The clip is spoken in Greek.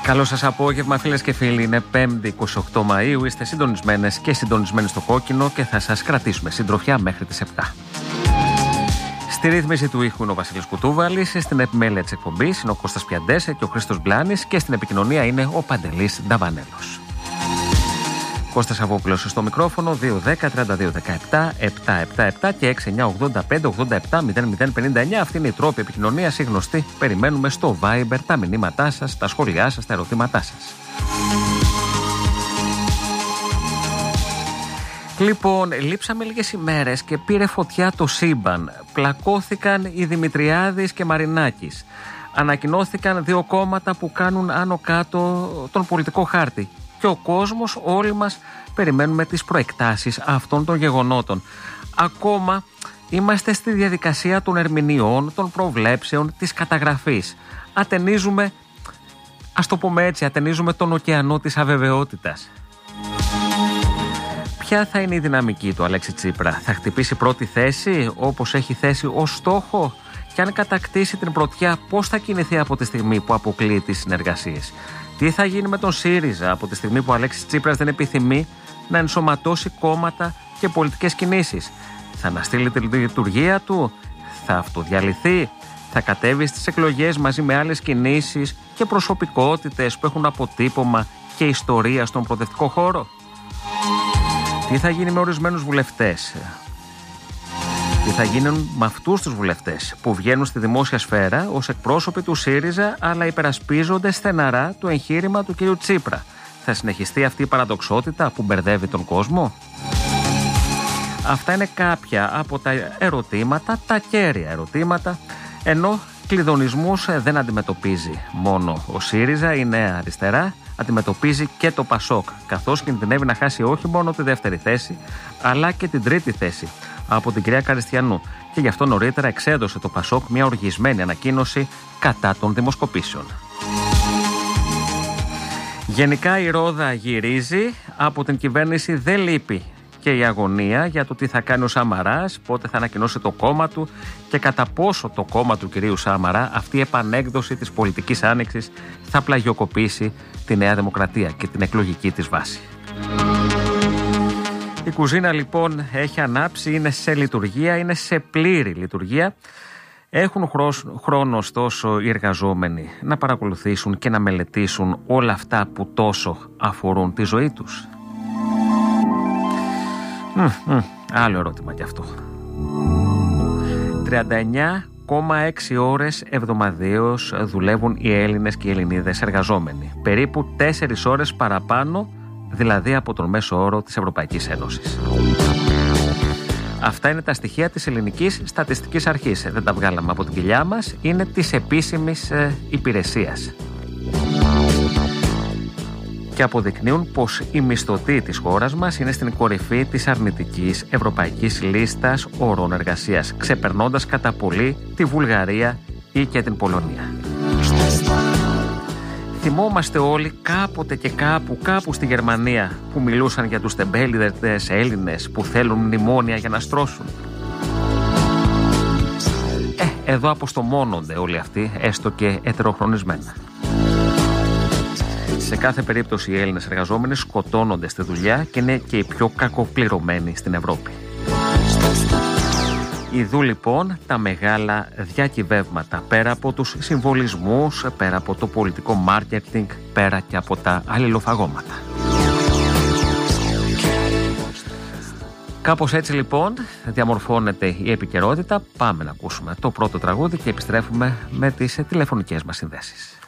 Καλό σας απόγευμα, φίλες και φίλοι. Είναι 5η 28 Μαΐου. Είστε συντονισμένες και συντονισμένοι στο κόκκινο και θα σας κρατήσουμε συντροφιά μέχρι τις 7. Στη ρύθμιση του ήχου είναι ο Βασίλης Κουτούβαλης, στην επιμέλεια της εκπομπής είναι ο Κώστας Πιαντέσε και ο Χρήστος Μπλάνης και στην επικοινωνία είναι ο Παντελής Νταβανέλος. Κώστας Αβόπουλος στο μικρόφωνο, 210-3217-777 και 6985-87-0059. Αυτή είναι η τρόπη επικοινωνίας, οι γνωστοί. Περιμένουμε στο Viber τα μηνύματά σας, τα σχόλιά σας, τα ερωτήματά σας. Λοιπόν, λείψαμε λίγες ημέρες και πήρε φωτιά το σύμπαν. Πλακώθηκαν οι Δημητριάδης και Μαρινάκης. Ανακοινώθηκαν δύο κόμματα που κάνουν άνω κάτω τον πολιτικό χάρτη. Και ο κόσμος, όλοι μας, περιμένουμε τις προεκτάσεις αυτών των γεγονότων. Ακόμα είμαστε στη διαδικασία των ερμηνειών, των προβλέψεων, της καταγραφής. Ατενίζουμε, ας το πούμε έτσι, ατενίζουμε τον ωκεανό της αβεβαιότητας. Ποια θα είναι η δυναμική του Αλέξη Τσίπρα? Θα χτυπήσει πρώτη θέση όπως έχει θέσει ως στόχο? Και αν κατακτήσει την πρωτιά, πώς θα κινηθεί από τη στιγμή που αποκλείει τις συνεργασίες? Τι θα γίνει με τον ΣΥΡΙΖΑ από τη στιγμή που ο Αλέξης Τσίπρας δεν επιθυμεί να ενσωματώσει κόμματα και πολιτικές κινήσεις? Θα αναστείλει τη λειτουργία του? Θα αυτοδιαλυθεί? Θα κατέβει στις εκλογές μαζί με άλλες κινήσεις και προσωπικότητες που έχουν αποτύπωμα και ιστορία στον προοδευτικό χώρο? Τι θα γίνει με ορισμένους βουλευτές? Τι θα γίνουν με αυτούς τους βουλευτές που βγαίνουν στη δημόσια σφαίρα ως εκπρόσωποι του ΣΥΡΙΖΑ αλλά υπερασπίζονται στεναρά το εγχείρημα του κ. Τσίπρα? Θα συνεχιστεί αυτή η παραδοξότητα που μπερδεύει τον κόσμο? Αυτά είναι κάποια από τα ερωτήματα, τα κέρια ερωτήματα, ενώ κλειδονισμούς δεν αντιμετωπίζει μόνο ο ΣΥΡΙΖΑ, η Νέα Αριστερά, αντιμετωπίζει και το ΠΑΣΟΚ, καθώς κινδυνεύει να χάσει όχι μόνο τη δεύτερη θέση, αλλά και την τρίτη θέση από την κυρία Καριστιανού. Και γι' αυτό νωρίτερα εξέδωσε το ΠΑΣΟΚ μια οργισμένη ανακοίνωση κατά των δημοσκοπήσεων. Γενικά η ρόδα γυρίζει, από την κυβέρνηση δεν λείπει και η αγωνία για το τι θα κάνει ο Σαμαράς, πότε θα ανακοινώσει το κόμμα του και κατά πόσο το κόμμα του κυρίου Σαμαρά, αυτή η επανέκδοση της πολιτικής άνοιξης, θα πλαγιοκοπήσει τη Νέα Δημοκρατία και την εκλογική της βάση. Η κουζίνα λοιπόν έχει ανάψει, είναι σε λειτουργία, είναι σε πλήρη λειτουργία. Έχουν χρόνο ωστόσο οι εργαζόμενοι να παρακολουθήσουν και να μελετήσουν όλα αυτά που τόσο αφορούν τη ζωή τους? Άλλο ερώτημα κι αυτό. 39,6 ώρες εβδομαδιαίως δουλεύουν οι Έλληνες και οι Ελληνίδες εργαζόμενοι. Περίπου 4 ώρες παραπάνω, δηλαδή από τον μέσο όρο της Ευρωπαϊκής Ένωσης. Αυτά είναι τα στοιχεία της Ελληνικής Στατιστικής Αρχής. Δεν τα βγάλαμε από την κοιλιά μας, είναι της επίσημης υπηρεσίας. Και αποδεικνύουν πως η μισθωτοί της χώρας μας είναι στην κορυφή της αρνητικής ευρωπαϊκής λίστας όρων εργασίας, ξεπερνώντας κατά πολύ τη Βουλγαρία ή και την Πολωνία. Θυμόμαστε όλοι κάποτε και κάπου στη Γερμανία που μιλούσαν για τους τεμπέληδες Έλληνες που θέλουν μνημόνια για να στρώσουν. Εδώ αποστομώνονται όλοι αυτοί, έστω και ετεροχρονισμένα. Σε κάθε περίπτωση οι Έλληνες εργαζόμενοι σκοτώνονται στη δουλειά και είναι και οι πιο κακοπληρωμένοι στην Ευρώπη. Ιδού λοιπόν τα μεγάλα διακυβεύματα, πέρα από τους συμβολισμούς, πέρα από το πολιτικό μάρκετινγκ, πέρα και από τα αλληλοφαγώματα. Κάπως έτσι λοιπόν διαμορφώνεται η επικαιρότητα. Πάμε να ακούσουμε το πρώτο τραγούδι και επιστρέφουμε με τις τηλεφωνικές μας συνδέσεις.